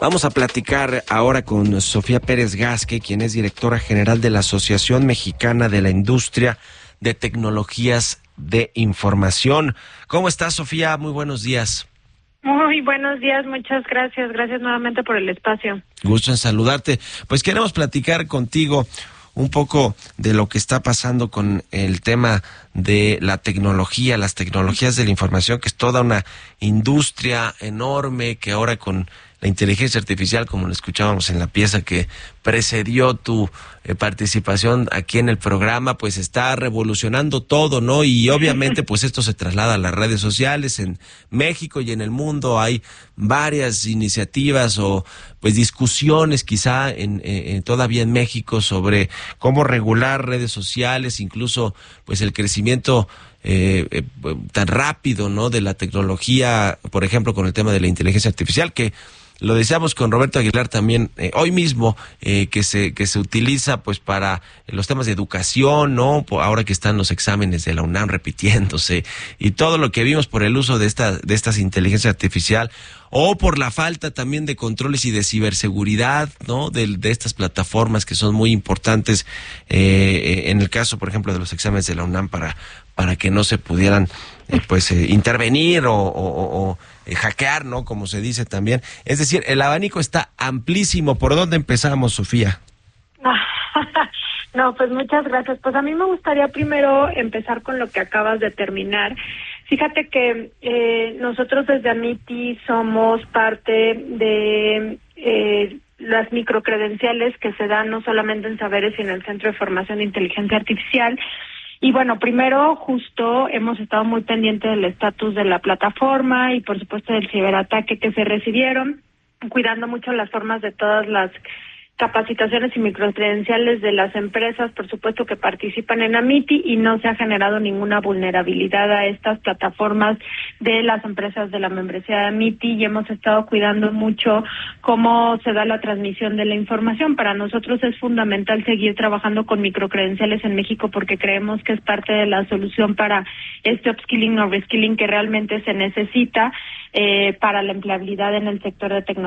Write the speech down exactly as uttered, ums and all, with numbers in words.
Vamos a platicar ahora con Sofía Pérez Gasque, quien es directora general de la Asociación Mexicana de la Industria de Tecnologías de Información. ¿Cómo estás, Sofía? Muy buenos días. Muy buenos días, muchas gracias. Gracias nuevamente por el espacio. Gusto en saludarte. Pues queremos platicar contigo un poco de lo que está pasando con el tema de la tecnología, las tecnologías de la información, que es toda una industria enorme que ahora con la inteligencia artificial, como lo escuchábamos en la pieza que precedió tu eh, participación aquí en el programa, pues está revolucionando todo, ¿no? Y obviamente pues esto se traslada a las redes sociales. En México y en el mundo hay varias iniciativas o pues discusiones quizá en, en todavía en México sobre cómo regular redes sociales, incluso pues el crecimiento Eh, eh, tan rápido, ¿no?, de la tecnología, por ejemplo, con el tema de la inteligencia artificial, que lo decíamos con Roberto Aguilar también eh, hoy mismo, eh, que se que se utiliza pues para los temas de educación, ¿no? Ahora que están los exámenes de la UNAM repitiéndose y todo lo que vimos por el uso de esta de estas inteligencia artificial, o por la falta también de controles y de ciberseguridad, ¿no?, de, de estas plataformas que son muy importantes eh, en el caso, por ejemplo, de los exámenes de la UNAM para para que no se pudieran eh, pues eh, intervenir o, o, o eh, hackear, ¿no?, como se dice también. Es decir, el abanico está amplísimo. ¿Por dónde empezamos, Sofía? No, pues muchas gracias. Pues a mí me gustaría primero empezar con lo que acabas de terminar. Fíjate que eh, nosotros desde Amiti somos parte de eh, las microcredenciales que se dan no solamente en Saberes, sino en el Centro de Formación de Inteligencia Artificial. Y bueno, primero justo hemos estado muy pendientes del estatus de la plataforma y por supuesto del ciberataque que se recibieron, cuidando mucho las formas de todas las capacitaciones y microcredenciales de las empresas, por supuesto, que participan en Amiti, y no se ha generado ninguna vulnerabilidad a estas plataformas de las empresas de la membresía de Amiti, y hemos estado cuidando mucho cómo se da la transmisión de la información. Para nosotros es fundamental seguir trabajando con microcredenciales en México porque creemos que es parte de la solución para este upskilling o reskilling que realmente se necesita eh, para la empleabilidad en el sector de tecnología.